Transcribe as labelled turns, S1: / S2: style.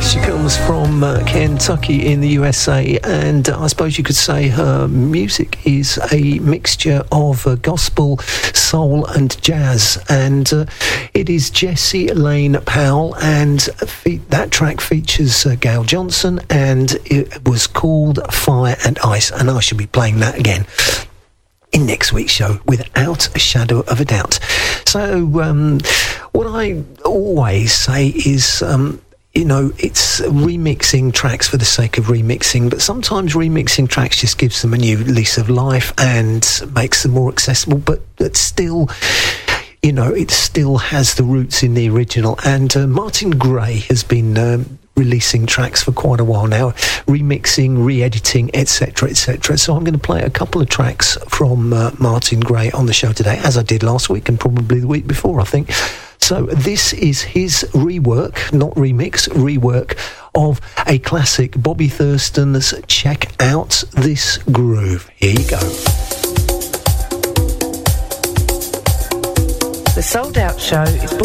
S1: She comes from Kentucky in the USA, and I suppose you could say her music is a mixture of gospel, soul and jazz, and it is Jessie Lane Powell, and that track features Gail Johnson, and it was called Fire and Ice, and I shall be playing that again in next week's show, without a shadow of a doubt. So, what I always say is, it's remixing tracks for the sake of remixing, but sometimes remixing tracks just gives them a new lease of life and makes them more accessible, but still, it still has the roots in the original. And Martin Gray has been releasing tracks for quite a while now, remixing, re-editing, etc., etc. So I'm going to play a couple of tracks from Martin Gray on the show today, as I did last week and probably the week before, I think. So this is his rework, not remix, rework of a classic, Bobby Thurston's Check Out This Groove. Here you go.
S2: The Sold Out Show is